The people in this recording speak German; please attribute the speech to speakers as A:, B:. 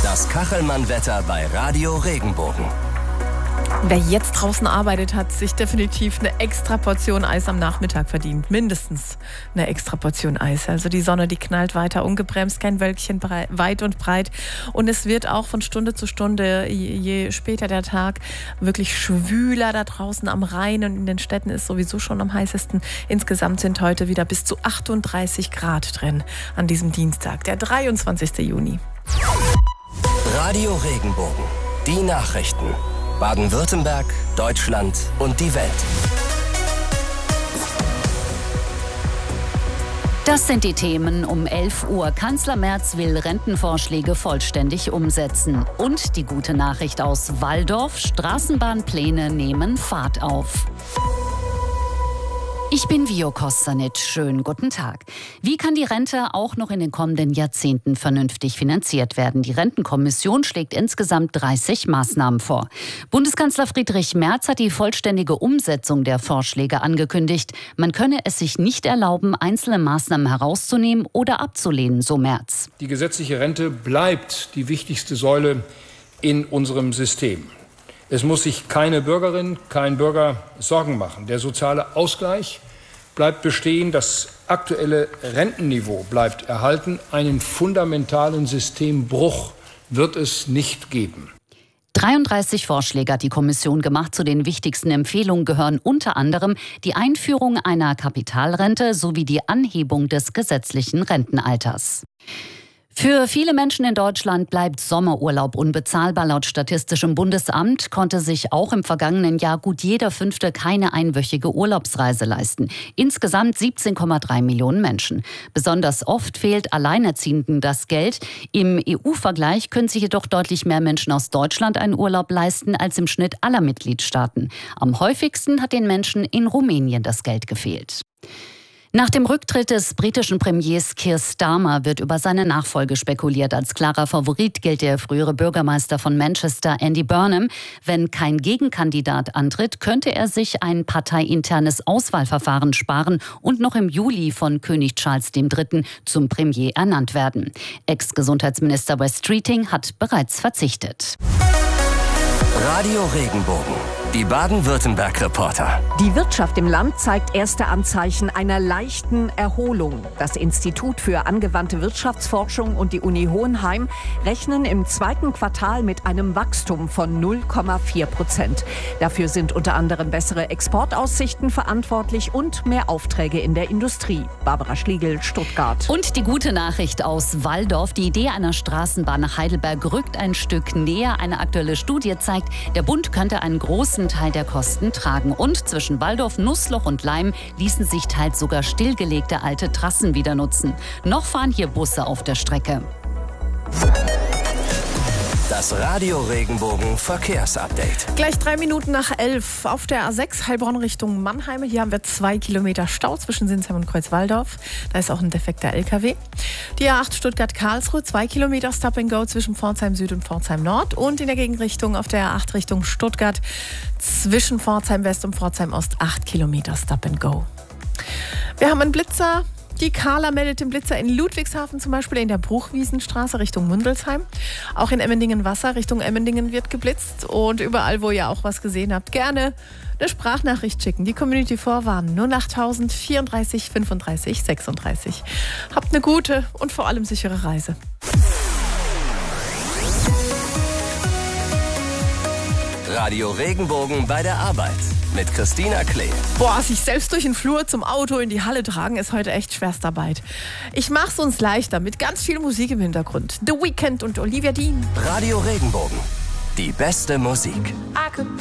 A: Das Kachelmann-Wetter bei Radio Regenbogen.
B: Wer jetzt draußen arbeitet, hat sich definitiv eine extra Portion Eis am Nachmittag verdient. Mindestens eine extra Portion Eis. Also die Sonne, die knallt weiter ungebremst, kein Wölkchen weit und breit. Und es wird auch von Stunde zu Stunde, je später der Tag, wirklich schwüler da draußen am Rhein. Und in den Städten ist sowieso schon am heißesten. Insgesamt sind heute wieder bis zu 38 Grad drin an diesem Dienstag, der 23. Juni.
A: Radio Regenbogen. Die Nachrichten. Baden-Württemberg, Deutschland und die Welt.
C: Das sind die Themen um 11 Uhr. Kanzler Merz will Rentenvorschläge vollständig umsetzen. Und die gute Nachricht aus Walldorf: Straßenbahnpläne nehmen Fahrt auf. Ich bin Vio Kostanic. Schönen guten Tag. Wie kann die Rente auch noch in den kommenden Jahrzehnten vernünftig finanziert werden? Die Rentenkommission schlägt insgesamt 30 Maßnahmen vor. Bundeskanzler Friedrich Merz hat die vollständige Umsetzung der Vorschläge angekündigt. Man könne es sich nicht erlauben, einzelne Maßnahmen herauszunehmen oder abzulehnen, so Merz.
D: Die gesetzliche Rente bleibt die wichtigste Säule in unserem System. Es muss sich keine Bürgerin, kein Bürger Sorgen machen. Der soziale Ausgleich bleibt bestehen, das aktuelle Rentenniveau bleibt erhalten. Einen fundamentalen Systembruch wird es nicht geben.
C: 33 Vorschläge hat die Kommission gemacht. Zu den wichtigsten Empfehlungen gehören unter anderem die Einführung einer Kapitalrente sowie die Anhebung des gesetzlichen Rentenalters. Für viele Menschen in Deutschland bleibt Sommerurlaub unbezahlbar. Laut Statistischem Bundesamt konnte sich auch im vergangenen Jahr gut jeder Fünfte keine einwöchige Urlaubsreise leisten. Insgesamt 17,3 Millionen Menschen. Besonders oft fehlt Alleinerziehenden das Geld. Im EU-Vergleich können sich jedoch deutlich mehr Menschen aus Deutschland einen Urlaub leisten als im Schnitt aller Mitgliedstaaten. Am häufigsten hat den Menschen in Rumänien das Geld gefehlt. Nach dem Rücktritt des britischen Premiers Keir Starmer wird über seine Nachfolge spekuliert. Als klarer Favorit gilt der frühere Bürgermeister von Manchester, Andy Burnham. Wenn kein Gegenkandidat antritt, könnte er sich ein parteiinternes Auswahlverfahren sparen und noch im Juli von König Charles III. Zum Premier ernannt werden. Ex-Gesundheitsminister Wes Streeting hat bereits verzichtet.
A: Radio Regenbogen. Die Baden-Württemberg-Reporter.
E: Die Wirtschaft im Land zeigt erste Anzeichen einer leichten Erholung. Das Institut für angewandte Wirtschaftsforschung und die Uni Hohenheim rechnen im zweiten Quartal mit einem Wachstum von 0,4%. Dafür sind unter anderem bessere Exportaussichten verantwortlich und mehr Aufträge in der Industrie. Barbara Schliegel, Stuttgart.
C: Und die gute Nachricht aus Walldorf: Die Idee einer Straßenbahn nach Heidelberg rückt ein Stück näher. Eine aktuelle Studie zeigt, der Bund könnte einen großen Teil der Kosten tragen. Und zwischen Walldorf, Nussloch und Laim ließen sich teils sogar stillgelegte alte Trassen wieder nutzen. Noch fahren hier Busse auf der Strecke.
A: Das Radio Regenbogen Verkehrsupdate.
B: Gleich 3 Minuten nach 11 auf der A6 Heilbronn Richtung Mannheim. Hier haben wir 2 Kilometer Stau zwischen Sinsheim und Kreuzwaldorf. Da ist auch ein defekter LKW. Die A8 Stuttgart-Karlsruhe, 2 Kilometer Stop and Go zwischen Pforzheim Süd und Pforzheim Nord. Und in der Gegenrichtung auf der A8 Richtung Stuttgart zwischen Pforzheim West und Pforzheim Ost 8 Kilometer Stop and Go. Wir haben einen Blitzer. Die Carla meldet den Blitzer in Ludwigshafen, zum Beispiel in der Bruchwiesenstraße Richtung Mundelsheim. Auch in Emmendingen-Wasser Richtung Emmendingen wird geblitzt. Und überall, wo ihr auch was gesehen habt, gerne eine Sprachnachricht schicken. Die Community vorwarnen 08000 34 35 36. Habt eine gute und vor allem sichere Reise.
A: Radio Regenbogen bei der Arbeit mit Christina Klee.
B: Sich selbst durch den Flur zum Auto in die Halle tragen ist heute echt Schwerstarbeit. Ich mach's uns leichter mit ganz viel Musik im Hintergrund. The Weeknd und Olivia Dean.
A: Radio Regenbogen. Die beste Musik.